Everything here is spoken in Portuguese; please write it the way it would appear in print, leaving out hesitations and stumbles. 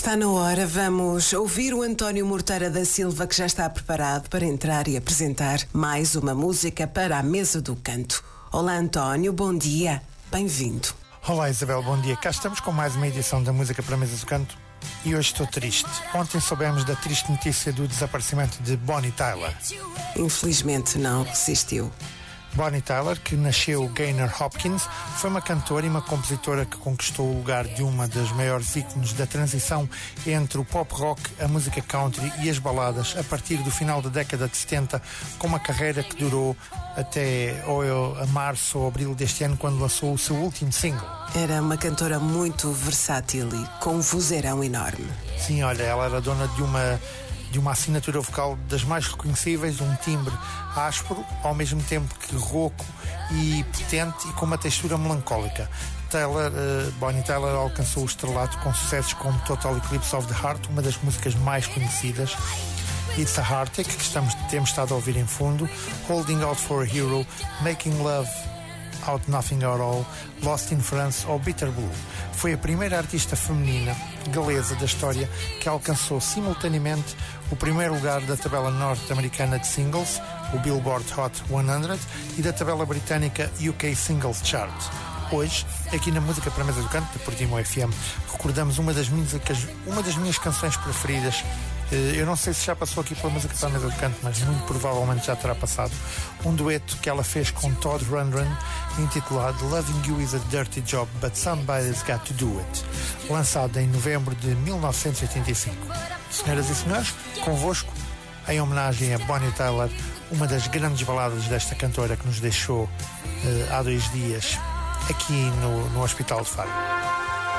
Está na hora, vamos ouvir o António Morteira da Silva, que já está preparado para entrar e apresentar mais uma música para a Mesa do Canto. Olá António, bom dia, bem-vindo. Olá Isabel, bom dia. Cá estamos com mais uma edição da Música para a Mesa do Canto e hoje estou triste. Ontem soubemos da triste notícia do desaparecimento de Bonnie Tyler. Infelizmente não resistiu. Bonnie Tyler, que nasceu Gaynor Hopkins, foi uma cantora e uma compositora que conquistou o lugar de uma das maiores ícones da transição entre o pop rock, a música country e as baladas a partir do final da década de 70, com uma carreira que durou até a março ou abril deste ano, quando lançou o seu último single. Era uma cantora muito versátil e com um vozeirão enorme. Sim, olha, ela era dona de uma assinatura vocal das mais reconhecíveis, um timbre áspero, ao mesmo tempo que rouco e potente e com uma textura melancólica. Bonnie Tyler alcançou o estrelato com sucessos como Total Eclipse of the Heart, uma das músicas mais conhecidas, It's a Heartache, que temos estado a ouvir em fundo, Holding Out for a Hero, Making Love Out Nothing at All, Lost in France ou Bitter Blue. Foi a primeira artista feminina galesa da história que alcançou simultaneamente o primeiro lugar da tabela norte-americana de singles, o Billboard Hot 100, e da tabela britânica UK Singles Chart. Hoje, aqui na Música para a Mesa do Canto, da Portimo FM, recordamos uma das minhas canções preferidas. Eu não sei se já passou aqui pela Música para a Mesa do Canto, mas muito provavelmente já terá passado. Um dueto que ela fez com Todd Rundgren, intitulado Loving You is a Dirty Job, but Somebody's Got to Do It, lançado em novembro de 1985. Senhoras e senhores, convosco, em homenagem a Bonnie Tyler, uma das grandes baladas desta cantora que nos deixou há 2 dias aqui no Hospital de Faro.